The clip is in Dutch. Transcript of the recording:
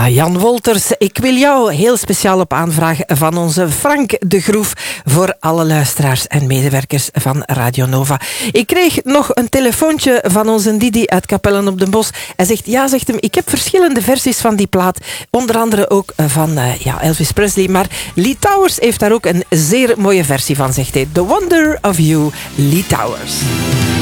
Ja, Jan Wolters, ik wil jou heel speciaal op aanvraag van onze Frank de Groef voor alle luisteraars en medewerkers van Radio Nova. Ik kreeg nog een telefoontje van onze Didi uit Capellen op den Bosch. Hij zegt, ja, zegt hem, ik heb verschillende versies van die plaat. Onder andere ook van Elvis Presley. Maar Lee Towers heeft daar ook een zeer mooie versie van, zegt hij. The Wonder of You, Lee Towers.